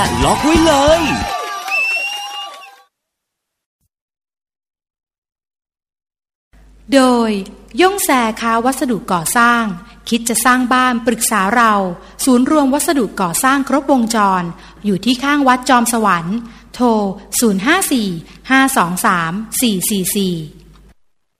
และล็อกไว้เลยโดยย่งแซค้าวัสดุก่อสร้างคิดจะสร้างบ้านปรึกษาเราศูนย์รวมวัสดุก่อสร้างครบวงจรอยู่ที่ข้างวัดจอมสวรรค์โทร 054 523 444